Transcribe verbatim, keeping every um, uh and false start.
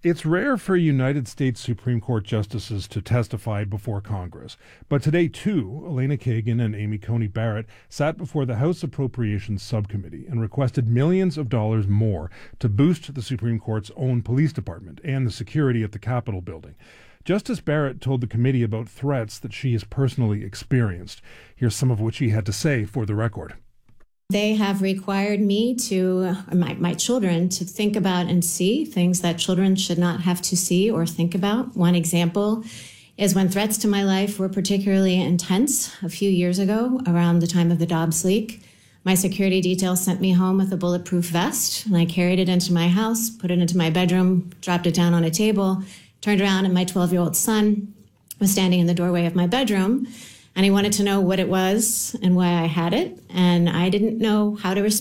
It's rare for United States Supreme Court justices to testify before Congress, but today, too, Elena Kagan and Amy Coney Barrett sat before the House Appropriations Subcommittee and requested millions of dollars more to boost the Supreme Court's own police department and the security at the Capitol building. Justice Barrett told the committee about threats that she has personally experienced. Here's some of what she had to say for the record. They have required me to, my, my children, to think about and see things that children should not have to see or think about. One example is when threats to my life were particularly intense a few years ago around the time of the Dobbs leak. My security detail sent me home with a bulletproof vest, and I carried it into my house, put it into my bedroom, dropped it down on a table, turned around, and my twelve-year-old son was standing in the doorway of my bedroom. And he wanted to know what it was and why I had it. And I didn't know how to respond.